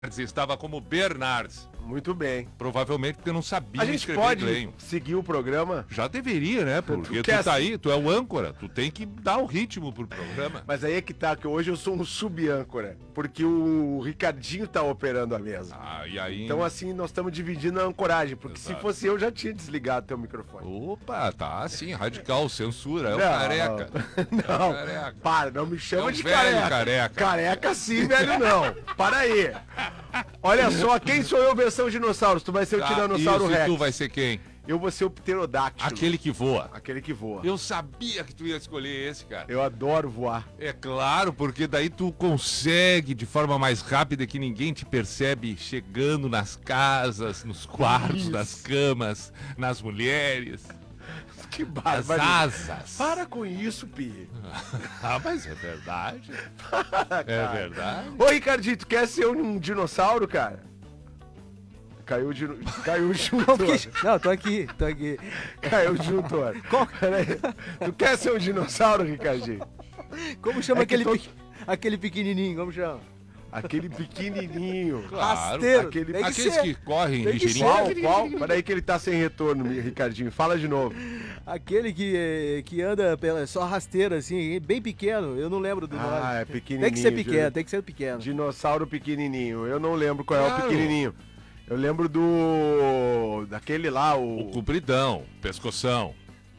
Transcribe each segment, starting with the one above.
estava como Bernardes. Muito bem. Provavelmente porque não sabia A gente escrever pode Glenn. seguir o programa, Já deveria, né? Porque tu tá aí, tu é o âncora, tu tem que dar o ritmo pro programa. mas aí é que tá, que hoje eu sou um sub-âncora, porque o Ricardinho tá operando a mesa. Ah, e aí... Então assim, nós estamos dividindo a ancoragem, porque Exato. se fosse eu, já tinha desligado teu microfone. Opa, tá assim, radical, censura, é o Não, careca. Não, É o careca. para, não me chama É um de velho careca. careca. Careca sim, velho não. Para aí. Olha só, quem sou eu versão dinossauros? Tu vai ser o Tá, Tiranossauro isso, e Rex. tu vai ser quem? Eu vou ser o Pterodáctilo. Aquele que voa. Aquele que voa. Eu sabia que tu ia escolher esse, cara. Eu adoro voar. É claro, porque daí tu consegue de forma mais rápida que ninguém te percebe chegando nas casas, nos quartos, Isso. nas camas, nas mulheres, Que nas bárbaro. asas. Para com isso, Pi. Ah, mas é verdade. É verdade. Ô, Ricardinho, tu quer ser um dinossauro, cara? Caiu o juntor. Como que... Não, tô aqui. Caiu o juntor. Peraí. Tu quer ser um dinossauro, Ricardinho? Como chama É que aquele pequenininho? Como chama? Aquele pequenininho. Claro. Rasteiro. aquele- Tem que Aqueles ser. que correm Tem que ligeirinho. Qual? Peraí que ele tá sem retorno, Ricardinho. Fala de novo. Aquele que anda só rasteiro, assim, bem pequeno. Eu não lembro do nome. Ah, é pequenininho. Tem que ser pequeno, tem que ser pequeno. Dinossauro pequenininho. Eu não lembro qual é o Claro. pequenininho. Eu lembro daquele lá, O compridão, pescoção.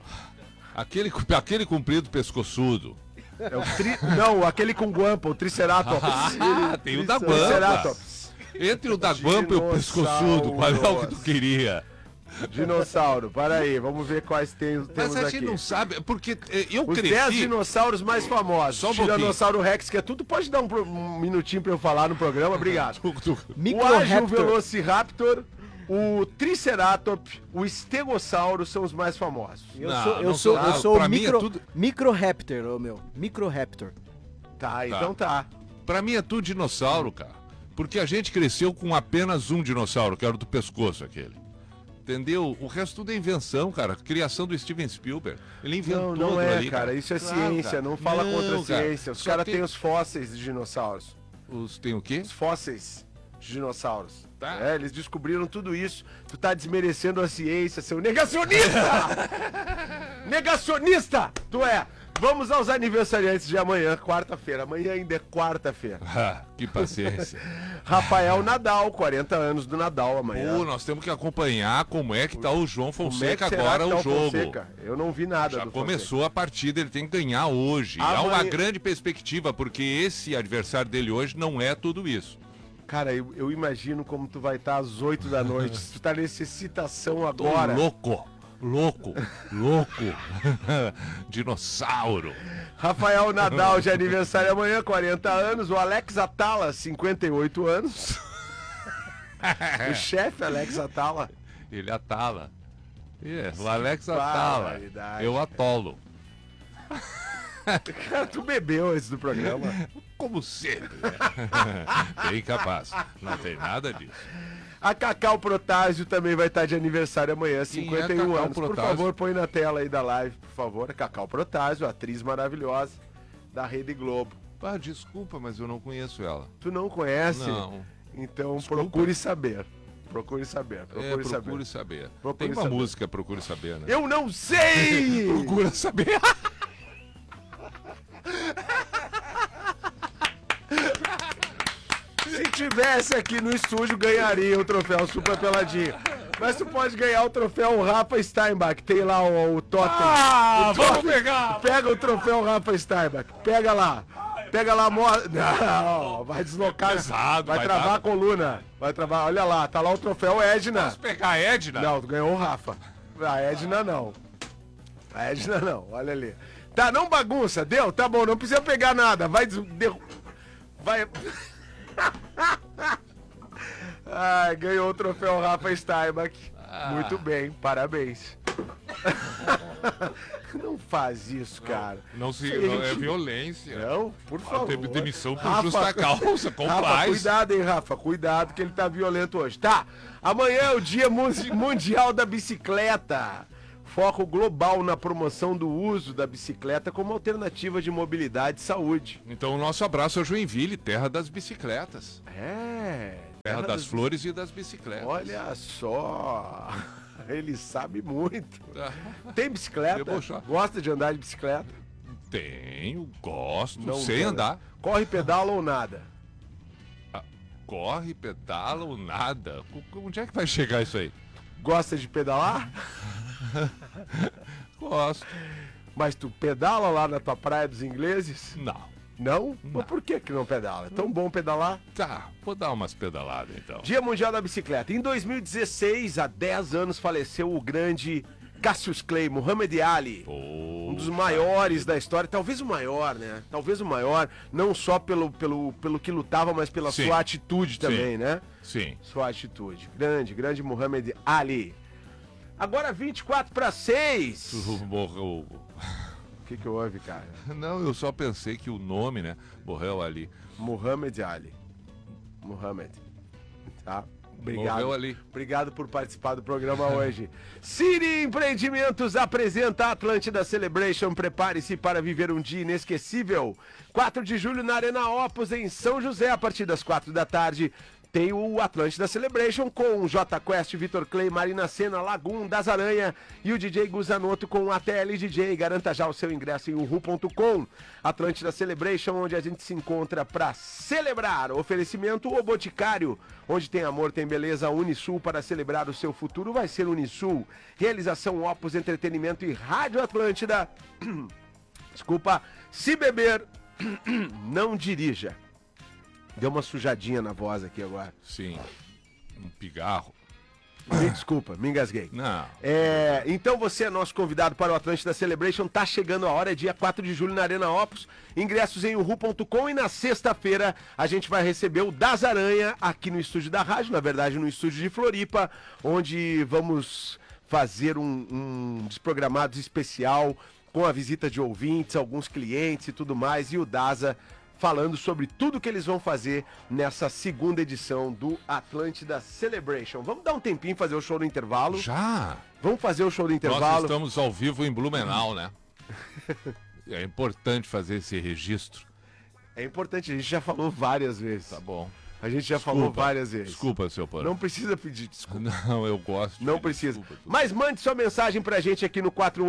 Aquele comprido pescoçudo. É o Não, aquele com guampa, o Triceratops. Ah, tem o da guampa. Triceratops. Entre o da guampa e o pescoçudo, qual é o que tu queria? Dinossauro, para aí, vamos ver quais temos Mas a aqui. gente não sabe, porque eu Os 10 cresci... dinossauros mais famosos. Só um pouquinho. Tiranossauro Rex, que é tudo. Pode dar um minutinho pra eu falar no programa? Obrigado. O ágil Microraptor. Velociraptor, o Triceratops, o Estegossauro são os mais famosos. Eu sou pra o mim é tudo... Microraptor, ô meu. Microraptor. Tá, então tá. Pra mim é tudo dinossauro, cara. Porque a gente cresceu com apenas um dinossauro, que era o do pescoço aquele. Entendeu? O resto tudo é invenção, cara. Criação do Steven Spielberg. Ele inventou Não aquilo é, ali, cara. Isso é Claro, ciência. cara. Não fala contra a cara. ciência. Os Só caras têm os fósseis de dinossauros. Tem o quê? Os fósseis de dinossauros. Tá. É, eles descobriram tudo isso. Tu tá desmerecendo a ciência, seu negacionista! Negacionista! Tu é! Vamos aos aniversariantes de amanhã, quarta-feira. Amanhã ainda é quarta-feira. Ah, que paciência. Rafael Nadal, 40 anos do Nadal amanhã. Pô, nós temos que acompanhar como é que tá o João Como é que Fonseca será agora que tá o jogo. Fonseca? Eu não vi nada Já do começou a partida, ele tem que ganhar hoje. Há uma Amanhã- grande perspectiva, porque esse adversário dele hoje não é tudo isso. Cara, eu imagino como tu vai estar às 8 da noite. Se tu tá nessa excitação Tô agora. louco. Dinossauro. Rafael Nadal de aniversário amanhã, 40 anos. O Alex Atala, 58 anos. O chefe Alex Atala. Ele atala. O Alex atala. barbaridade. Eu atolo. Cara, tu bebeu antes do programa. Como sempre, né? Bem capaz. Não tem nada disso. A Cacau Protásio também vai estar de aniversário amanhã, Quem é 51 Cacau anos. Por Protásio? favor, põe na tela aí da live, por favor. A Cacau Protásio, atriz maravilhosa da Rede Globo. Ah, desculpa, mas eu não conheço ela. Tu não conhece? Não. Então Desculpa. procure saber. Procure saber. Procure saber. Procure Tem uma saber. música, Procure Saber, né? Eu não sei! Procura saber. Se tivesse aqui no estúdio, ganharia o troféu Super Peladinho. Mas tu pode ganhar o troféu Rafa Steinbach. Tem lá o totem. Ah, O vamos totem. pegar! Pega o troféu Rafa Steinbach. Pega lá. Pega lá, Não, vai deslocar. Pesado, vai vai travar dar. a coluna. Vai travar. Olha lá, tá lá o troféu Edna. Posso pegar a Edna? Não, tu ganhou o Rafa. A Edna não. A Edna não, olha ali. Tá, não bagunça, deu? Tá bom, não precisa pegar nada. Vai. Vai. Ai, ganhou o troféu Rafa Steinbach. Muito bem, parabéns. Não faz isso, cara. Não se, Isso aí, não, é gente. violência. Não, por favor. Teve demissão por Rafa, justa causa, Rafa, compraz. cuidado, hein, Rafa. Cuidado que ele tá violento hoje. Tá, amanhã é o Dia Mundial da Bicicleta. Foco global na promoção do uso da bicicleta como alternativa de mobilidade e saúde. Então o nosso abraço é Joinville, terra das bicicletas. É, das flores e das bicicletas. Olha só, ele sabe muito. Ah, Tem bicicleta? Debochar. Gosta de andar de bicicleta? Tenho, gosto, Não sei quero. andar. Corre, pedala ou nada? Corre, pedala ou nada. Onde é que vai chegar isso aí? Gosta de pedalar? Gosto. Mas tu pedala lá na tua praia dos ingleses? Não. Não? Mas por que não pedala? É tão bom pedalar? Tá, vou dar umas pedaladas então. Dia Mundial da Bicicleta. Em 2016, há 10 anos, faleceu o grande Cassius Clay, Muhammad Ali. Um dos maiores da história, talvez o maior, né? Talvez o maior, não só pelo que lutava, mas pela Sim. sua atitude também, Sim. né? Sim. Sua atitude. Grande Muhammad Ali. Agora 24/6. Tu morreu. O que houve, cara? Não, eu só pensei que o nome, né? Morreu ali. Muhammad Ali. Muhammad. Tá? Obrigado. Morreu ali. Obrigado por participar do programa hoje. City Empreendimentos apresenta a Atlântida Celebration. Prepare-se para viver um dia inesquecível. 4 de julho na Arena Opus, em São José, a partir das 4 da tarde. Tem o Atlântida Celebration com J Quest, Vitor Clay, Marina Sena, Lagoon, Das Aranha e o DJ Guzanotto com a ATL DJ. Garanta já o seu ingresso em uhu.com. Atlântida Celebration, onde a gente se encontra para celebrar. Oferecimento O Boticário, onde tem amor, tem beleza. Unisul, para celebrar o seu futuro vai ser Unisul. Realização Opus Entretenimento e Rádio Atlântida. Desculpa, se beber, não dirija. Deu uma sujadinha na voz aqui agora. Sim. Um pigarro. Me desculpa, me engasguei. Não. Então você é nosso convidado para o Atlântida Celebration. Tá chegando a hora, é dia 4 de julho na Arena Opus. Ingressos em uhu.com e na sexta-feira a gente vai receber o Das Aranha aqui no estúdio da rádio, na verdade no estúdio de Floripa, onde vamos fazer um Desprogramados especial com a visita de ouvintes, alguns clientes e tudo mais, e o Daza falando sobre tudo que eles vão fazer nessa segunda edição do Atlântida Celebration. Vamos dar um tempinho, fazer o show do intervalo. Já? Vamos fazer o show do Nós intervalo. estamos ao vivo em Blumenau, né? É importante fazer esse registro. É importante, a gente já falou várias vezes. Tá bom. A gente já falou várias vezes. Desculpa, seu Porã. Não precisa pedir desculpa. Não, eu gosto. de Não pedir precisa. desculpa, tudo. Mas mande sua mensagem pra gente aqui no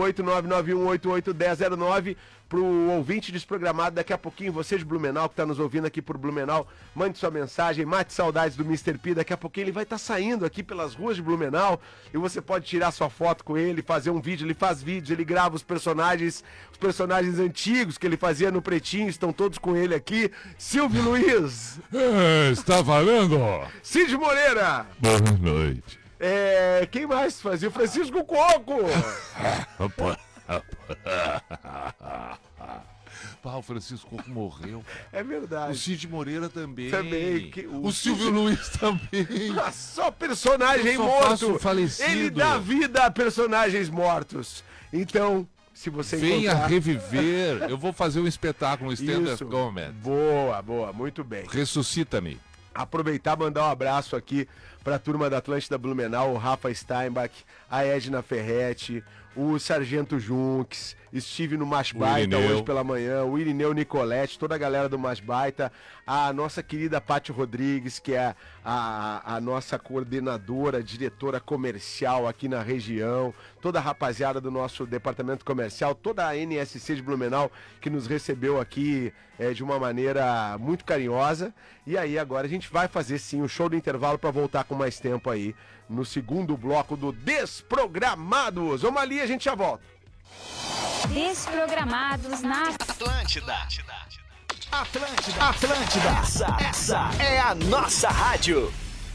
48991881009 pro ouvinte desprogramado. Daqui a pouquinho, você de Blumenau, que tá nos ouvindo aqui por Blumenau, mande sua mensagem, mate saudades do Mr. P. Daqui a pouquinho ele vai estar saindo aqui pelas ruas de Blumenau e você pode tirar sua foto com ele, fazer um vídeo. Ele faz vídeos, ele grava os personagens antigos que ele fazia no Pretinho, estão todos com ele aqui. Silvio Luiz, Está valendo? Cid Moreira, Boa noite. quem mais fazia? O Francisco Coco. O Francisco Coco morreu. É O verdade. Cid Moreira também. Também, O Silvio Luiz também. Ah, só personagem Eu só faço morto. falecido. Ele dá vida a personagens mortos. Então, se você Venha encontrar... reviver. Eu vou fazer um espetáculo, um stand-up Isso. comedy. Boa, muito bem. Ressuscita-me. Aproveitar e mandar um abraço aqui pra turma da Atlântida Blumenau, o Rafa Steinbach, a Edna Ferretti, o Sargento Junks, estive no Mas Baita Irineu. hoje pela manhã, o Irineu Nicolete, toda a galera do Mas Baita, a nossa querida Paty Rodrigues, que é a nossa coordenadora, diretora comercial aqui na região, toda a rapaziada do nosso departamento comercial, toda a NSC de Blumenau que nos recebeu aqui de uma maneira muito carinhosa. E aí agora a gente vai fazer sim o show do intervalo para voltar com mais tempo aí no segundo bloco do Desprogramados. Vamos ali, a gente já volta. Desprogramados na Atlântida. Essa é a nossa rádio.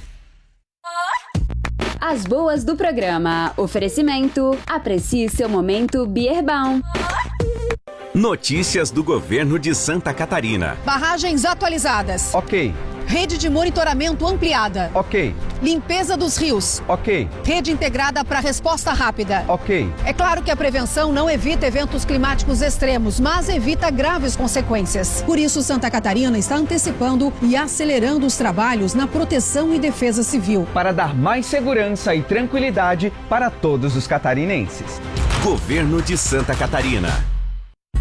As boas do programa. Oferecimento. Aprecie seu momento Bierbaum. Notícias do governo de Santa Catarina. Barragens atualizadas. Ok, Rede de monitoramento ampliada. ok, Limpeza dos rios. ok, Rede integrada para resposta rápida. ok. É claro que a prevenção não evita eventos climáticos extremos, mas evita graves consequências. Por isso, Santa Catarina está antecipando e acelerando os trabalhos na proteção e defesa civil. Para dar mais segurança e tranquilidade para todos os catarinenses. Governo de Santa Catarina.